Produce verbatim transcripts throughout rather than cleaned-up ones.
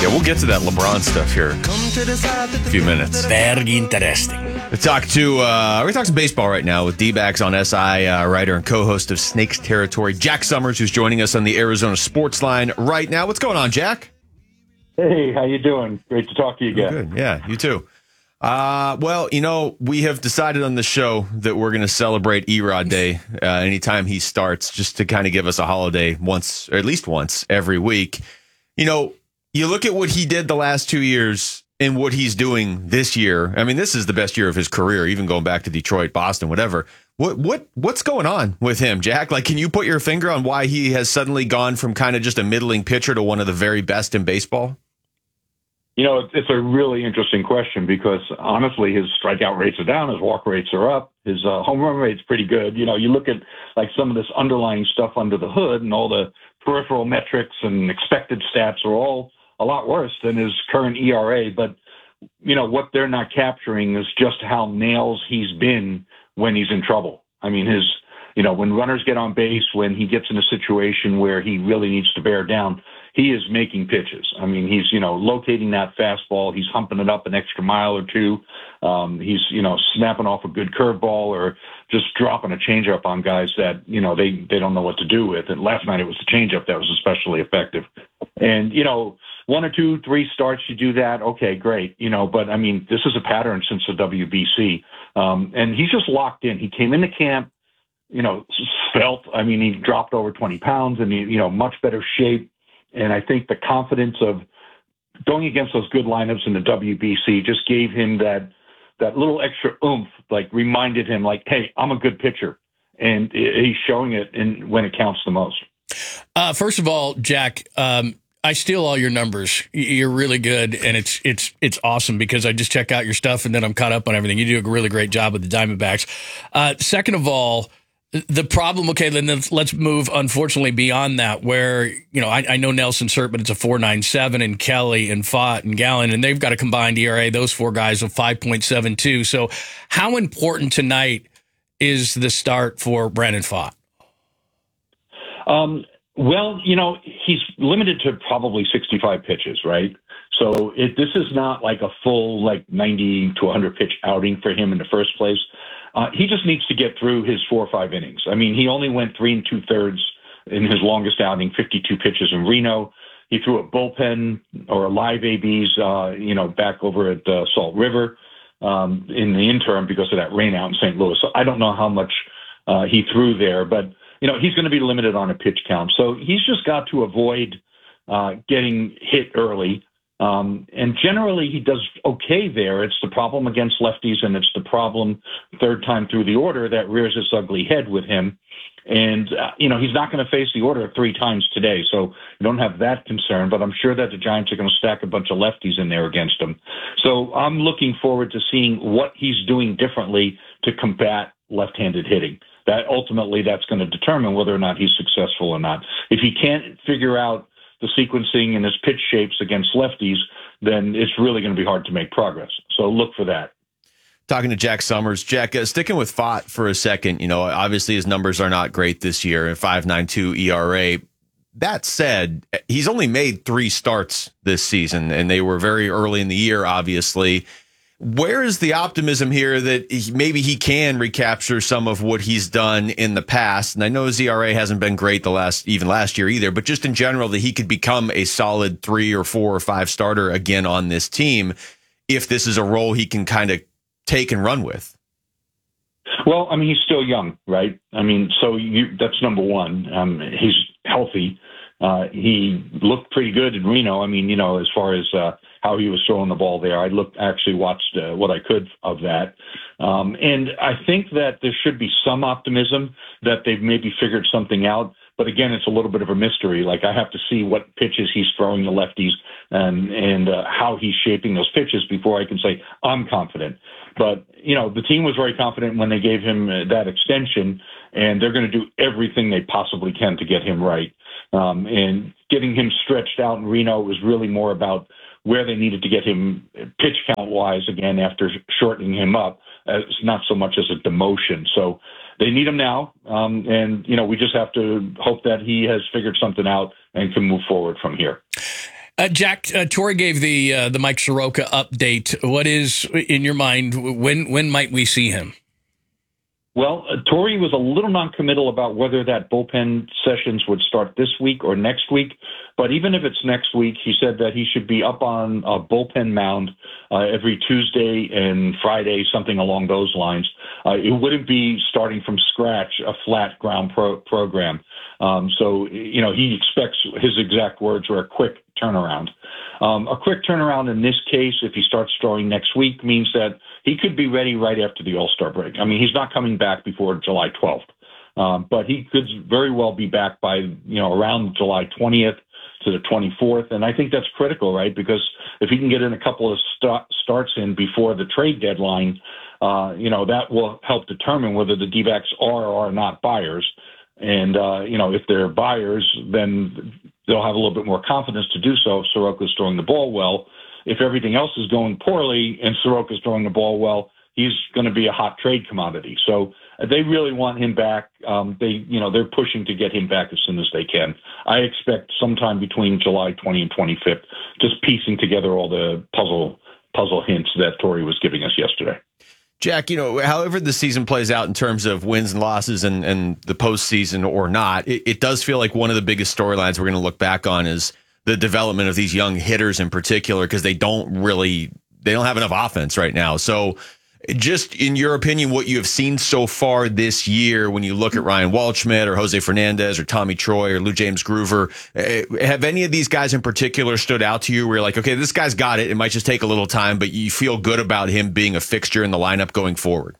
we'll get to that LeBron stuff here in a few minutes. Very interesting. We talk to uh, we talk some baseball right now with D-backs on S I, uh, writer and co-host of Snakes Territory, Jack Summers, who's joining us on the Arizona Sports Line right now. What's going on, Jack? Hey, how you doing? Great to talk to you again. Good. Yeah, you too. Uh, well, you know, we have decided on the show that we're going to celebrate Erod Day uh, anytime he starts, just to kind of give us a holiday once, or at least once every week. You know, you look at what he did the last two years and what he's doing this year. I mean, this is the best year of his career, even going back to Detroit, Boston, whatever. What what what's going on with him, Jack? Like, can you put your finger on why he has suddenly gone from kind of just a middling pitcher to one of the very best in baseball? You know, it's a really interesting question because, honestly, his strikeout rates are down, his walk rates are up, his uh, home run rate's pretty good. You know, you look at, like, some of this underlying stuff under the hood, and all the peripheral metrics and expected stats are all a lot worse than his current E R A. But, you know, what they're not capturing is just how nails he's been when he's in trouble. I mean, his, you know, when runners get on base, when he gets in a situation where he really needs to bear down, he is making pitches. I mean, he's, you know, locating that fastball. He's humping it up an extra mile or two. Um, he's, you know, snapping off a good curveball or just dropping a changeup on guys that, you know, they, they don't know what to do with. And last night it was the changeup that was especially effective. And, you know, one or two, three starts, you do that. Okay, great. You know, but I mean, this is a pattern since the W B C. Um, and he's just locked in. He came into camp, you know, felt, I mean, he dropped over twenty pounds and he, you know, much better shape. And I think the confidence of going against those good lineups in the W B C just gave him that that little extra oomph, like reminded him, like, hey, I'm a good pitcher. And he's showing it in, when it counts the most. Uh, first of all, Jack, um, I steal all your numbers. You're really good, and it's it's it's awesome because I just check out your stuff, and then I'm caught up on everything. You do a really great job with the Diamondbacks. Uh, second of all, the problem, okay, then let's, let's move, unfortunately, beyond that, where, you know, I, I know Nelson Cert, but it's a four point nine seven, and Kelly and Fott and Gallen, and they've got a combined E R A, those four guys, of five point seven two. So how important tonight is the start for Brandon Fott? Um, well, you know, he's limited to probably sixty-five pitches, right? So it, this is not like a full, like, ninety to one hundred pitch outing for him in the first place. Uh, he just needs to get through his four or five innings. I mean, he only went three and two thirds in his longest outing, fifty-two pitches in Reno. He threw a bullpen or a live A Bs, uh, you know, back over at uh, Salt River um, in the interim because of that rain out in Saint Louis. So I don't know how much uh, he threw there, but, you know, he's going to be limited on a pitch count. So he's just got to avoid uh, getting hit early. Um, and generally he does okay there. It's the problem against lefties, and it's the problem third time through the order that rears its ugly head with him. And, uh, you know, he's not going to face the order three times today, so you don't have that concern. But I'm sure that the Giants are going to stack a bunch of lefties in there against him. So I'm looking forward to seeing what he's doing differently to combat left-handed hitting. That ultimately, that's going to determine whether or not he's successful or not. If he can't figure out the sequencing and his pitch shapes against lefties, then it's really going to be hard to make progress. So look for that. Talking to Jack Summers. Jack, uh, sticking with Fott for a second, you know, obviously his numbers are not great this year, five point nine two E R A. That said, he's only made three starts this season, and they were very early in the year, obviously. Where is the optimism here that he, maybe he can recapture some of what he's done in the past? And I know his E R A hasn't been great the last, even last year either, but just in general, that he could become a solid three or four or five starter again on this team if this is a role he can kind of take and run with. Well, I mean, he's still young, right? I mean, so you, that's number one. Um, he's healthy. Uh, he looked pretty good in Reno. I mean, you know, as far as uh, how he was throwing the ball there, I looked, actually watched uh, what I could of that. Um, and I think that there should be some optimism that they've maybe figured something out. But again, it's a little bit of a mystery. Like, I have to see what pitches he's throwing the lefties and, and uh, how he's shaping those pitches before I can say I'm confident. But, you know, the team was very confident when they gave him uh, that extension, and they're going to do everything they possibly can to get him right. Um, and getting him stretched out in Reno was really more about where they needed to get him pitch count-wise again after shortening him up, as not so much as a demotion. So they need him now, um, and, you know, we just have to hope that he has figured something out and can move forward from here. Uh, Jack, uh, Torey gave the uh, the Mike Soroka update. What is, in your mind, when when might we see him? Well, uh, Torey was a little non-committal about whether that bullpen sessions would start this week or next week. But even if it's next week, he said that he should be up on a bullpen mound uh, every Tuesday and Friday, something along those lines. Uh, it wouldn't be starting from scratch, a flat ground pro- program. Um, so, you know, he expects, his exact words were, a quick turnaround. Um, a quick turnaround in this case, if he starts throwing next week, means that he could be ready right after the All-Star break. I mean, he's not coming back before July twelfth, um, but he could very well be back by, you know, around July twentieth to the twenty-fourth. And I think that's critical, right? Because if he can get in a couple of st- starts in before the trade deadline, uh, you know, that will help determine whether the D-backs are or are not buyers. And, uh, you know, if they're buyers, then they'll have a little bit more confidence to do so if Soroka's throwing the ball well. If everything else is going poorly and Soroka's throwing the ball well, he's going to be a hot trade commodity. So uh, they really want him back. Um, they, you know, they're pushing to get him back as soon as they can. I expect sometime between July twentieth and twenty-fifth, just piecing together all the puzzle puzzle hints that Torey was giving us yesterday. Jack, you know, however the season plays out in terms of wins and losses and, and the postseason or not, it, it does feel like one of the biggest storylines we're going to look back on is the development of these young hitters in particular, because they don't really, they don't have enough offense right now. So just in your opinion, what you have seen so far this year, when you look at Ryan Waldschmidt or Jose Fernandez or Tommy Troy or Lou James Groover, have any of these guys in particular stood out to you where you're like, okay, this guy's got it. It might just take a little time, but you feel good about him being a fixture in the lineup going forward?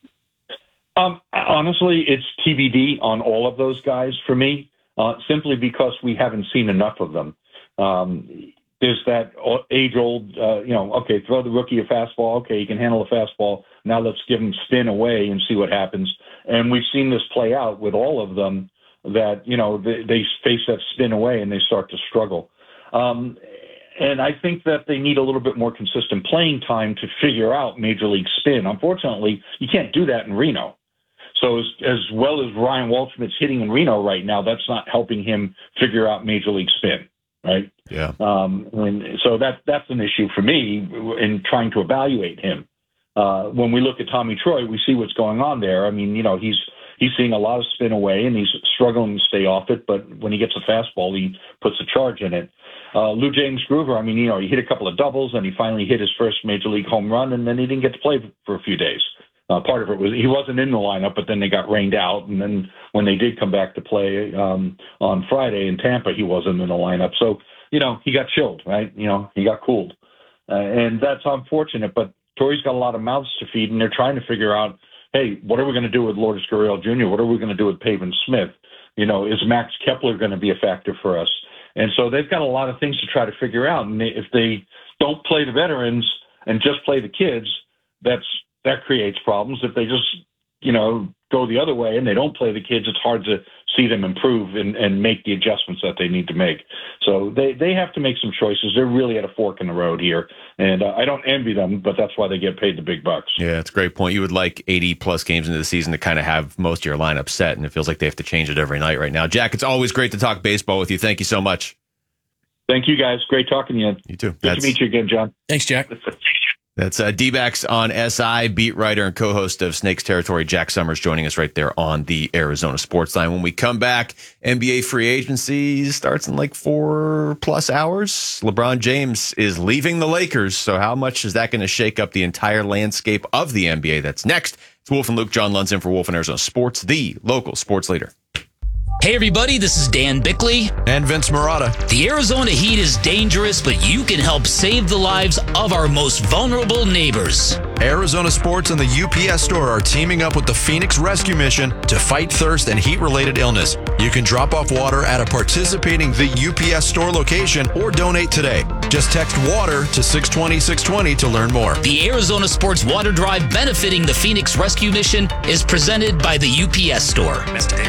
Um, honestly, it's T B D on all of those guys for me, uh, simply because we haven't seen enough of them. Um, there's that age-old, uh, you know, okay, throw the rookie a fastball. Okay, he can handle a fastball. Now let's give him spin away and see what happens. And we've seen this play out with all of them, that, you know, they, they face that spin away and they start to struggle. Um, and I think that they need a little bit more consistent playing time to figure out Major League spin. Unfortunately, you can't do that in Reno. So as, as well as Ryan Waldschmidt's hitting in Reno right now, that's not helping him figure out Major League spin. Right. Yeah. Um, and so that that's an issue for me in trying to evaluate him. Uh, when we look at Tommy Troy, we see what's going on there. I mean, you know, he's he's seeing a lot of spin away and he's struggling to stay off it. But when he gets a fastball, he puts a charge in it. Uh, Lou James Groover, I mean, you know, he hit a couple of doubles and he finally hit his first major league home run, and then he didn't get to play for a few days. Uh, part of it was he wasn't in the lineup, but then they got rained out. And then when they did come back to play um, on Friday in Tampa, he wasn't in the lineup. So, you know, he got chilled, right? You know, he got cooled. Uh, and that's unfortunate. But Torey's got a lot of mouths to feed, and they're trying to figure out, hey, what are we going to do with Lourdes Gurriel Junior? What are we going to do with Pavin Smith? You know, is Max Kepler going to be a factor for us? And so they've got a lot of things to try to figure out. And they, if they don't play the veterans and just play the kids, that's that creates problems. If they just, you know, go the other way and they don't play the kids, it's hard to see them improve and, and make the adjustments that they need to make. So they, they have to make some choices. They're really at a fork in the road here. And uh, I don't envy them, but that's why they get paid the big bucks. Yeah, it's a great point. You would like eighty plus games into the season to kind of have most of your lineup set, and it feels like they have to change it every night right now. Jack, it's always great to talk baseball with you. Thank you so much. Thank you, guys. Great talking to you. You too. Good That's, to meet you again, John. Thanks, Jack. That's uh, D-backs on S I, beat writer and co-host of Snakes Territory, Jack Summers, joining us right there on the Arizona Sports Line. When we come back, N B A free agency starts in like four plus hours. LeBron James is leaving the Lakers. So how much is that going to shake up the entire landscape of the N B A? That's next. It's Wolf and Luke. John Lund's in for Wolf and Arizona Sports, the local sports leader. Hey everybody, this is Dan Bickley. And Vince Marotta. The Arizona heat is dangerous, but you can help save the lives of our most vulnerable neighbors. Arizona Sports and the U P S Store are teaming up with the Phoenix Rescue Mission to fight thirst and heat-related illness. You can drop off water at a participating The U P S Store location or donate today. Just text WATER to six twenty six twenty to learn more. The Arizona Sports Water Drive benefiting the Phoenix Rescue Mission is presented by the U P S Store.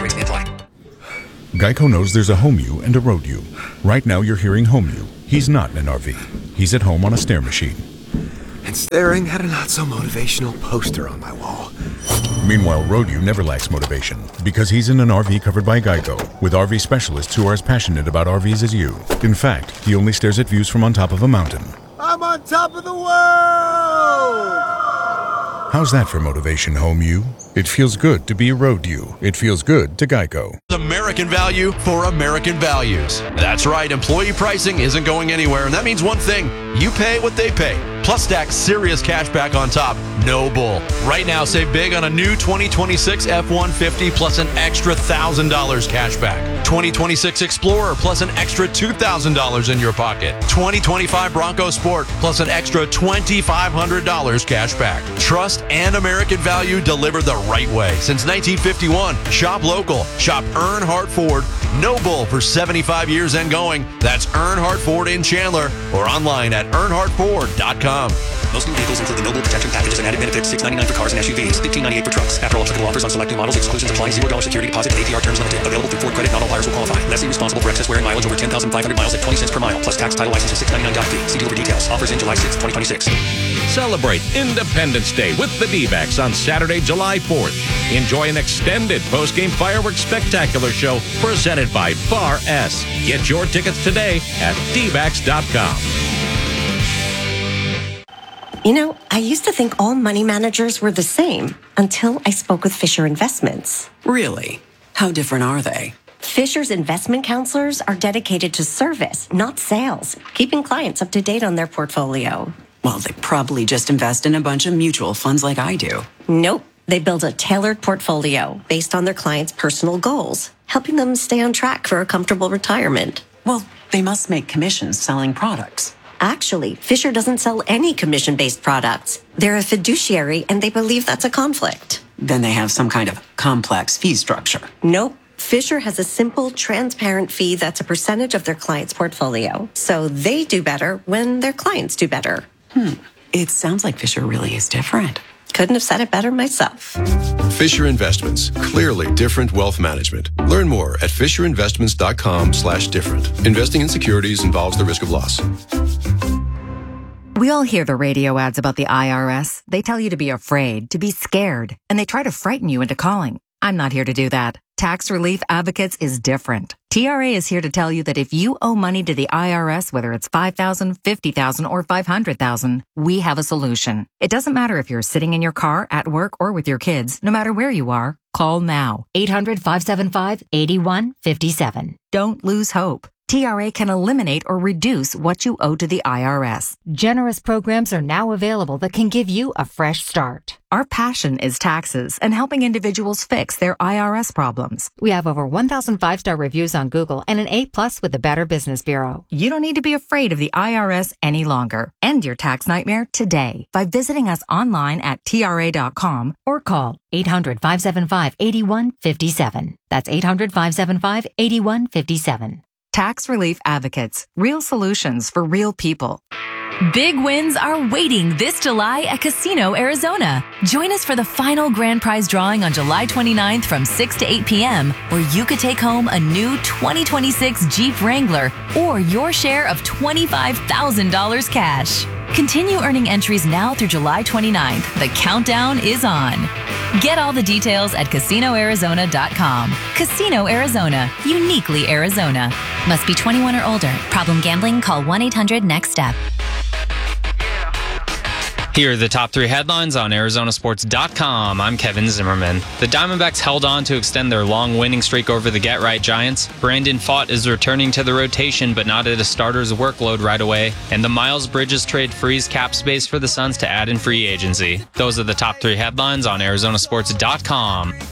Geico knows there's a home you and a road you. Right now you're hearing home you. He's not in an R V. He's at home on a stair machine. and staring at a not-so-motivational poster on my wall. Meanwhile, Roadview never lacks motivation because he's in an R V covered by Geico with R V specialists who are as passionate about R Vs as you. In fact, he only stares at views from on top of a mountain. I'm on top of the world! How's that for motivation, home you? It feels good to be a road you. It feels good to Geico. American value for American values. That's right, employee pricing isn't going anywhere, and that means one thing: you pay what they pay. Plus stack serious cash back on top. No bull. Right now, save big on a new twenty twenty-six F one fifty plus an extra one thousand dollars cash back. twenty twenty-six Explorer plus an extra two thousand dollars in your pocket. twenty twenty-five Bronco Sport plus an extra two thousand five hundred dollars cash back. Trust and American value delivered the right way. Since nineteen fifty-one, shop local. Shop Earnhardt Ford. No bull for seventy-five years and going. That's Earnhardt Ford in Chandler or online at earnhardt ford dot com. Most new vehicles include the Noble Protection Packages and added benefits, six ninety-nine for cars and S U Vs, fifteen ninety-eight for trucks. After all applicable offers on selected models, exclusions apply. zero dollars security deposit and A P R terms limited. Available through Ford Credit. Not all buyers will qualify. Lessee responsible for excess wear and mileage over ten thousand five hundred miles at twenty cents per mile, plus tax, title, license, and six ninety-nine doc fee. See dealer for details. Offers in July sixth, twenty twenty-six. Celebrate Independence Day with the D-backs on Saturday, July fourth. Enjoy an extended post-game fireworks spectacular show presented by Bar S. Get your tickets today at d backs dot com. You know, I used to think all money managers were the same until I spoke with Fisher Investments. Really? How different are they? Fisher's investment counselors are dedicated to service, not sales, keeping clients up to date on their portfolio. Well, they probably just invest in a bunch of mutual funds like I do. Nope. They build a tailored portfolio based on their clients' personal goals, helping them stay on track for a comfortable retirement. Well, they must make commissions selling products. Actually, Fisher doesn't sell any commission-based products. They're a fiduciary, and they believe that's a conflict. Then they have some kind of complex fee structure. Nope. Fisher has a simple, transparent fee that's a percentage of their client's portfolio. So they do better when their clients do better. Hmm. It sounds like Fisher really is different. Couldn't have said it better myself. Fisher Investments. Clearly different wealth management. Learn more at fisher investments dot com slash different. Investing in securities involves the risk of loss. We all hear the radio ads about the I R S. They tell you to be afraid, to be scared, and they try to frighten you into calling. I'm not here to do that. Tax Relief Advocates is different. T R A is here to tell you that if you owe money to the I R S, whether it's five thousand dollars, fifty thousand dollars, or five hundred thousand dollars, we have a solution. It doesn't matter if you're sitting in your car, at work, or with your kids. No matter where you are, call now. eight hundred, five seven five, eight one five seven. Don't lose hope. T R A can eliminate or reduce what you owe to the I R S. Generous programs are now available that can give you a fresh start. Our passion is taxes and helping individuals fix their I R S problems. We have over one thousand five-star reviews on Google and an A plus with the Better Business Bureau. You don't need to be afraid of the I R S any longer. End your tax nightmare today by visiting us online at T R A dot com or call eight hundred, five seven five, eight one five seven. That's eight hundred, five seven five, eight one five seven. Tax Relief Advocates. Real solutions for real people. Big wins are waiting this July at Casino Arizona. Join us for the final grand prize drawing on July twenty-ninth from six to eight p.m., where you could take home a new twenty twenty-six Jeep Wrangler or your share of twenty-five thousand dollars cash. Continue earning entries now through July twenty-ninth. The countdown is on. Get all the details at casino arizona dot com. Casino Arizona, uniquely Arizona. Must be twenty-one or older. Problem gambling? Call one eight hundred next step. Here are the top three headlines on Arizona Sports dot com. I'm Kevin Zimmerman. The Diamondbacks held on to extend their long winning streak over the Get-Right Giants. Brandon Pfaadt is returning to the rotation, but not at a starter's workload right away. And the Miles Bridges trade frees cap space for the Suns to add in free agency. Those are the top three headlines on Arizona Sports dot com.